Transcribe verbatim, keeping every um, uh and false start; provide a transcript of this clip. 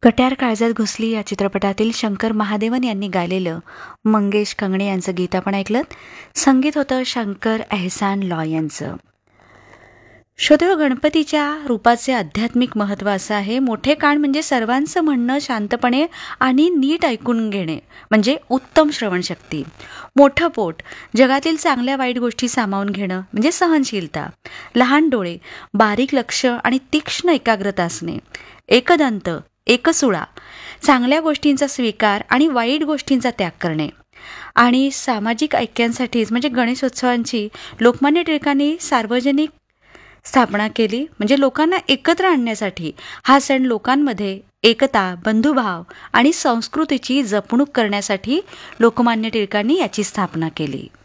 कट्यार काळजात घुसली या चित्रपटातील शंकर महादेवन यांनी गायलेलं मंगेश कंगणे यांचं गीत आपण ऐकलं. संगीत होतं शंकर एहसान लॉ यांचं. श्रोतेहो, गणपतीच्या रूपाचे आध्यात्मिक महत्त्व असं आहे, मोठे कान म्हणजे सर्वांचं म्हणणं शांतपणे आणि नीट ऐकून घेणे म्हणजे उत्तम श्रवणशक्ती. मोठं पोट जगातील चांगल्या वाईट गोष्टी सामावून घेणं म्हणजे सहनशीलता. लहान डोळे बारीक लक्ष आणि तीक्ष्ण एकाग्रता असणे. एकदंत एकसुळा चांगल्या गोष्टींचा स्वीकार आणि वाईट गोष्टींचा त्याग करणे. आणि सामाजिक ऐक्यांसाठीच म्हणजे गणेशोत्सवांची लोकमान्य टिळकांनी सार्वजनिक स्थापना केली. म्हणजे लोकांना एकत्र आणण्यासाठी हा सण लोकांमध्ये एकता, बंधुभाव आणि संस्कृतीची जपणूक करण्यासाठी लोकमान्य टिळकांनी याची स्थापना केली.